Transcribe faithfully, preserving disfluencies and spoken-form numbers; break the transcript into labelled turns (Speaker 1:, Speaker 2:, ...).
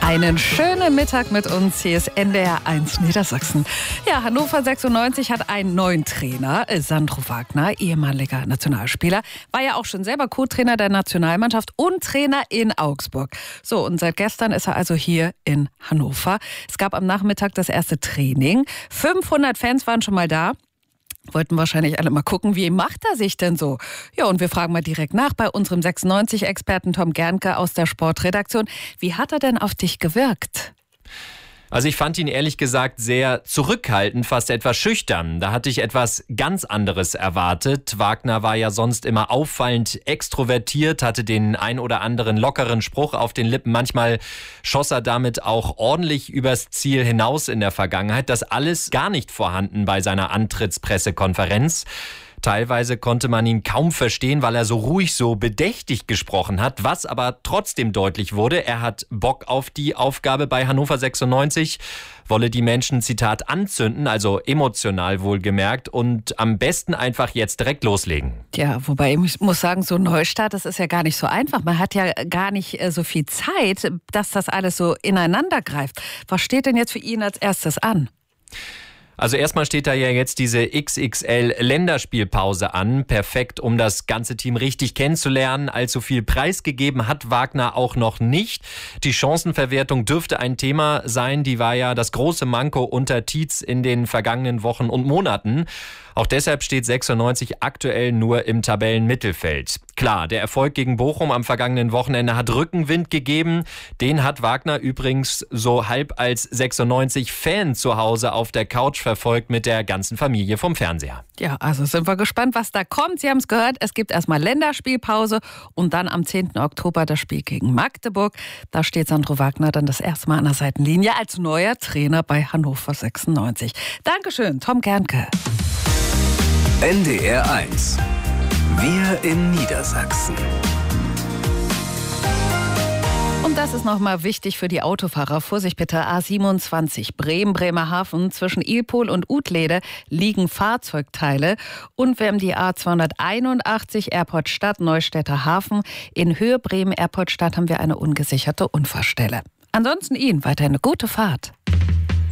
Speaker 1: Einen schönen Mittag mit uns. Hier ist N D R eins Niedersachsen. Ja, Hannover sechsundneunzig hat einen neuen Trainer. Sandro Wagner, ehemaliger Nationalspieler, war ja auch schon selber Co-Trainer der Nationalmannschaft und Trainer in Augsburg. So, und seit gestern ist er also hier in Hannover. Es gab am Nachmittag das erste Training. fünfhundert Fans waren schon mal da. Wollten wahrscheinlich alle mal gucken, wie macht er sich denn so? Ja, und wir fragen mal direkt nach bei unserem sechsundneunzig-Experten Tom Gernke aus der Sportredaktion. Wie hat er denn auf dich gewirkt?
Speaker 2: Also ich fand ihn ehrlich gesagt sehr zurückhaltend, fast etwas schüchtern. Da hatte ich etwas ganz anderes erwartet. Wagner war ja sonst immer auffallend extrovertiert, hatte den ein oder anderen lockeren Spruch auf den Lippen. Manchmal schoss er damit auch ordentlich übers Ziel hinaus in der Vergangenheit. Das alles gar nicht vorhanden bei seiner Antrittspressekonferenz. Teilweise konnte man ihn kaum verstehen, weil er so ruhig, so bedächtig gesprochen hat. Was aber trotzdem deutlich wurde, er hat Bock auf die Aufgabe bei Hannover sechsundneunzig, wolle die Menschen, Zitat, anzünden, also emotional wohlgemerkt, und am besten einfach jetzt direkt loslegen.
Speaker 1: Ja, wobei ich muss sagen, so ein Neustart, das ist ja gar nicht so einfach. Man hat ja gar nicht so viel Zeit, dass das alles so ineinander greift. Was steht denn jetzt für ihn als erstes an?
Speaker 2: Also erstmal steht da ja jetzt diese X X L-Länderspielpause an. Perfekt, um das ganze Team richtig kennenzulernen. Allzu viel preisgegeben hat Wagner auch noch nicht. Die Chancenverwertung dürfte ein Thema sein. Die war ja das große Manko unter Tietz in den vergangenen Wochen und Monaten. Auch deshalb steht sechsundneunzig aktuell nur im Tabellenmittelfeld. Klar, der Erfolg gegen Bochum am vergangenen Wochenende hat Rückenwind gegeben. Den hat Wagner übrigens so halb als sechsundneunzig-Fan zu Hause auf der Couch verfolgt mit der ganzen Familie vom Fernseher.
Speaker 1: Ja, also sind wir gespannt, was da kommt. Sie haben es gehört, es gibt erstmal Länderspielpause und dann am zehnten Oktober das Spiel gegen Magdeburg. Da steht Sandro Wagner dann das erste Mal an der Seitenlinie als neuer Trainer bei Hannover sechsundneunzig. Dankeschön, Tom Gernke.
Speaker 3: N D R eins. Wir in Niedersachsen.
Speaker 1: Und das ist nochmal wichtig für die Autofahrer. Vorsicht bitte, A siebenundzwanzig Bremen, Bremerhaven. Zwischen Ilpol und Utlede liegen Fahrzeugteile. Und wir haben die A zweihunderteinundachtzig Airport Stadt, Neustädter Hafen. In Höhe Bremen Airport Stadt haben wir eine ungesicherte Unfallstelle. Ansonsten Ihnen weiter eine gute Fahrt.